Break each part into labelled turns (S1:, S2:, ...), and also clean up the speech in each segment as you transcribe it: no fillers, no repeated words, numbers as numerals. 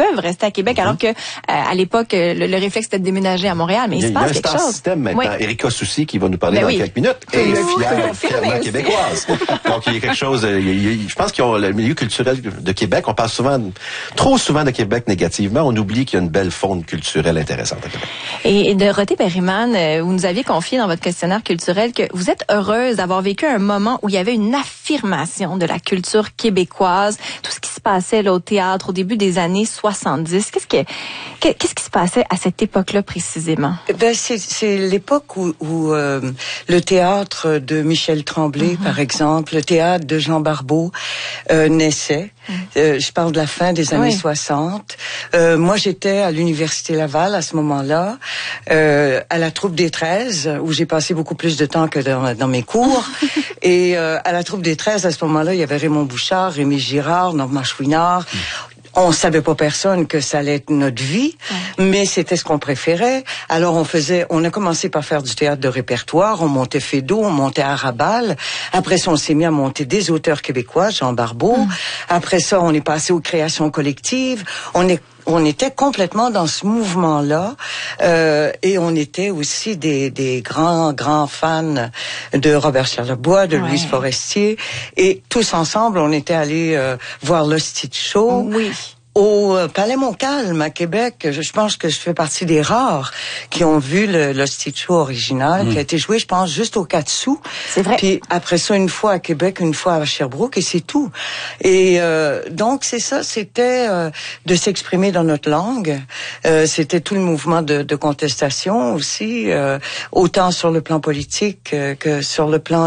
S1: peuvent rester à Québec, alors que à l'époque, le réflexe était de déménager à Montréal, mais il se passe quelque chose. Il y a un star système
S2: maintenant. Oui. Erika Soucy, qui va nous parler dans quelques minutes, est fièrement québécoise. Donc, il y a quelque chose, je pense qu'ils ont le milieu culturel de Québec, on parle trop souvent de Québec négativement, on oublie qu'il y a une belle faune culturelle intéressante à Québec.
S1: Et Dorothée Berryman, vous nous aviez confié dans votre questionnaire culturel que vous êtes heureuse d'avoir vécu un moment où il y avait une affirmation de la culture québécoise, tout ce qui se passait là, au théâtre au début des années 70. Qu'est-ce qui se passait à cette époque-là précisément?
S3: C'est l'époque où le théâtre de Michel Tremblay, par exemple, le théâtre de Jean Barbeau naissait. Je parle de la fin des années 60. Moi, j'étais à l'Université Laval à ce moment-là, à la Troupe des 13, où j'ai passé beaucoup plus de temps que dans mes cours. Et à la Troupe des 13, à ce moment-là, il y avait Raymond Bouchard, Rémi Girard, Normand Chouinard. On savait pas personne que ça allait être notre vie, mais c'était ce qu'on préférait. Alors on a commencé par faire du théâtre de répertoire, on montait Feydeau, on montait Arabal. Après ça, on s'est mis à monter des auteurs québécois, Jean Barbeau. Après ça, on est passé aux créations collectives. On était complètement dans ce mouvement-là, et on était aussi des grands fans de Robert Charlebois, de Louise Forestier, et tous ensemble, on était allés voir l'Hostie de Show.
S1: Oui.
S3: Au Palais Montcalm à Québec, je pense que je fais partie des rares qui ont vu l'Hostie de Show original, qui a été joué, je pense, juste au 4 sous.
S1: C'est vrai.
S3: Puis après ça, une fois à Québec, une fois à Sherbrooke, et c'est tout. Et donc c'est ça, c'était de s'exprimer dans notre langue. C'était tout le mouvement de contestation aussi, autant sur le plan politique que sur le plan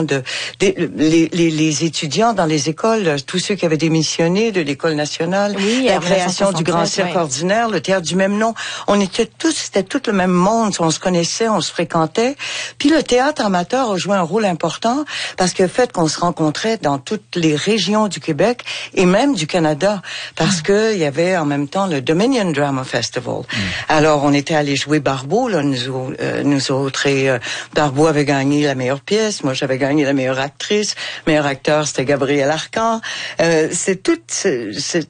S3: les étudiants dans les écoles, tous ceux qui avaient démissionné de l'École nationale.
S1: Oui,
S3: la création du Grand Cirque ordinaire, le théâtre du même nom. C'était tout le même monde. On se connaissait, on se fréquentait. Puis le théâtre amateur a joué un rôle important parce que le fait qu'on se rencontrait dans toutes les régions du Québec et même du Canada, parce que il y avait en même temps le Dominion Drama Festival. Alors on était allés jouer Barbeau, là, nous autres, et Barbeau avait gagné la meilleure pièce. Moi, j'avais gagné la meilleure actrice. Meilleur acteur, c'était Gabriel Arcan. C'est cette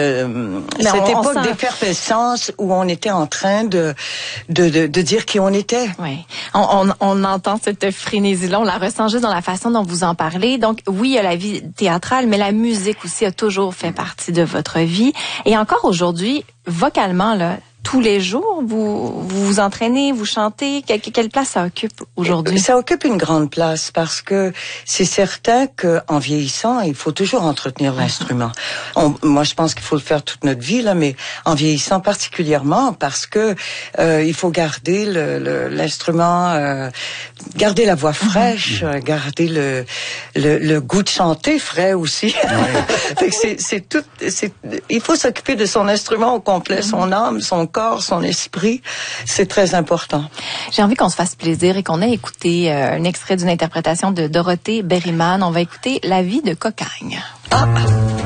S3: époque d'effervescence où on était en train de dire qui on était.
S1: Oui. On entend cette frénésie-là, on la ressent juste dans la façon dont vous en parlez. Donc, oui, il y a la vie théâtrale, mais la musique aussi a toujours fait partie de votre vie. Et encore aujourd'hui, vocalement, là, tous les jours, vous entraînez, vous chantez. Quelle place ça occupe aujourd'hui?
S3: Ça occupe une grande place parce que c'est certain qu'en vieillissant, il faut toujours entretenir l'instrument. Moi, je pense qu'il faut le faire toute notre vie, là, mais en vieillissant particulièrement parce que il faut garder l'instrument, garder la voix fraîche, garder le goût de chanter frais aussi. Ouais. c'est tout. Il faut s'occuper de son instrument au complet, son âme, son corps, son esprit, c'est très important.
S1: J'ai envie qu'on se fasse plaisir et qu'on ait écouté un extrait d'une interprétation de Dorothée Berryman. On va écouter La vie de Cocagne.